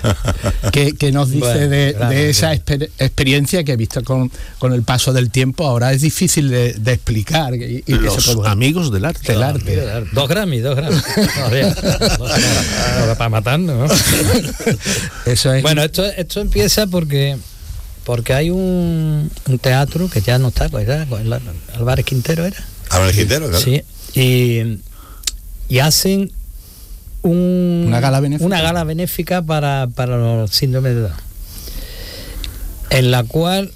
¿Qué nos dice de esa experiencia que he visto con el paso del tiempo? Ahora es difícil de explicar. Los amigos del arte. Del arte. 2 Grammy. Para matarnos, ¿no? Eso es. Bueno, esto empieza porque hay un teatro que ya no está, pues era Álvarez Quintero, ¿era? Álvarez Quintero, claro. Sí, y hacen una gala benéfica para los síndromes de Down, en la cual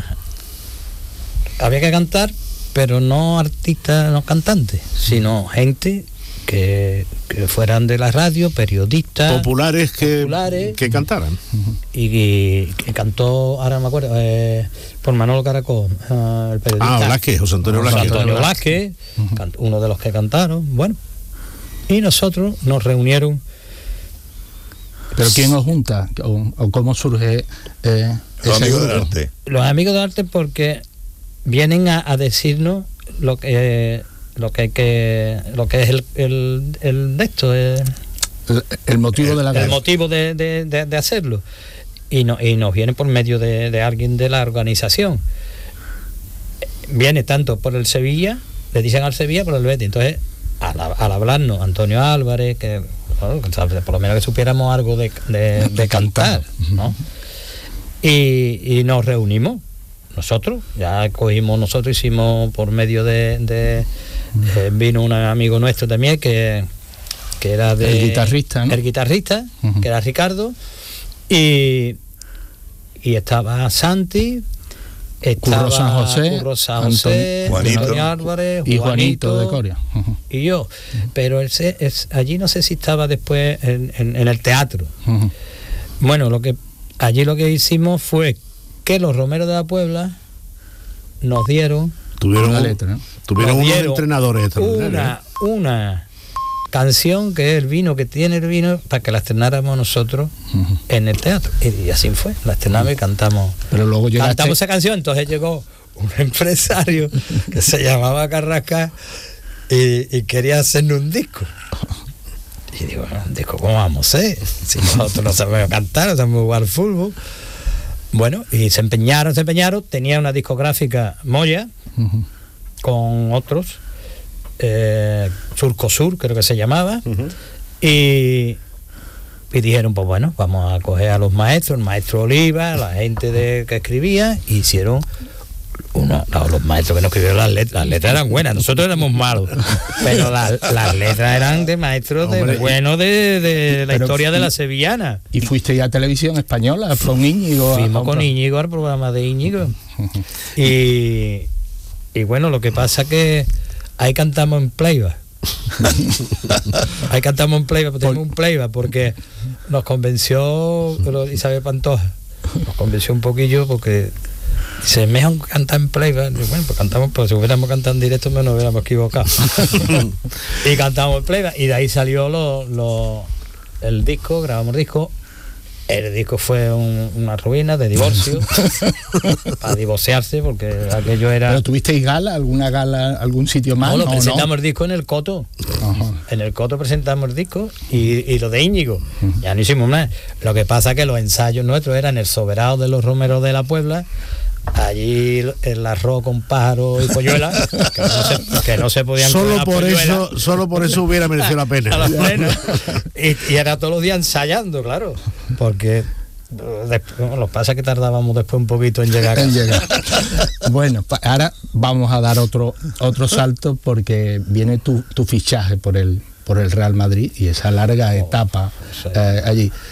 había que cantar, pero no artistas, no cantantes, sino gente que fueran de la radio, periodistas populares que cantaran. Y que cantó, ahora me acuerdo, por Manolo Caracol, el periodista José Antonio Blázquez, uno de los que cantaron. Bueno, y nosotros nos reunieron. ¿Pero quién os junta? ¿O cómo surge los amigos del arte? Los amigos del arte, porque vienen a decirnos lo que es el de esto, el motivo de la el motivo de hacerlo, y nos viene por medio de alguien de la organización. Viene tanto por el Sevilla, le dicen al Sevilla, por el Betis. Entonces, al hablarnos Antonio Álvarez, que por lo menos que supiéramos algo de cantar, ¿no? Y nos reunimos nosotros, hicimos por medio vino un amigo nuestro también que era el guitarrista, ¿no? El guitarrista, que era Ricardo, y estaba Santi, estaba Curro San José, Antonio Álvarez y Juanito de Coria, y yo, pero allí no sé si estaba después en el teatro. Bueno, lo que hicimos fue que los Romeros de la Puebla nos dieron una letra, ¿no? Tuvieron unos entrenadores extraordinarios. Una canción que es el vino, que tiene el vino, para que la estrenáramos nosotros en el teatro. Y así fue, la estrenamos y cantamos. Pero luego cantamos esa canción. Entonces llegó un empresario que se llamaba Carrasca y quería hacernos un disco. Y digo, ¿un disco cómo vamos a hacer? Si nosotros no sabemos cantar, no sabemos jugar al fútbol. Bueno, y se empeñaron. Tenía una discográfica Moya, con otros, Surcosur creo que se llamaba, y dijeron, pues bueno, vamos a coger a los maestros, el maestro Oliva, la gente que escribía, y hicieron los maestros que nos escribieron las letras eran buenas, nosotros éramos malos, pero las letras eran de maestros de la historia de la sevillana. ¿Y fuiste ya a Televisión Española con Íñigo? Fuimos con Íñigo al programa de Íñigo. Y bueno, lo que pasa que ahí cantamos en playback. Tenemos un playback porque nos convenció Isabel Pantoja. Nos convenció un poquillo porque dice, mejor cantar en playback. Y bueno, pues cantamos, pero si hubiéramos cantado en directo no nos hubiéramos equivocado. Y cantamos en playback, y de ahí salió el disco, grabamos disco. El disco fue una ruina de divorcio, para divorciarse, porque aquello era... ¿Pero tuvisteis alguna gala, algún sitio más? No, presentamos el disco en el Coto. En el Coto presentamos el disco y lo de Íñigo. Ya no hicimos nada. Lo que pasa es que los ensayos nuestros eran el soberano de los Romeros de la Puebla, allí el arroz con pájaro y polluela, que no se podían solo por eso hubiera merecido la pena. Y era todos los días ensayando, claro, porque lo que pasa es que tardábamos después un poquito en llegar. Bueno, ahora vamos a dar otro salto, porque viene tu fichaje por el Real Madrid y esa larga etapa allí.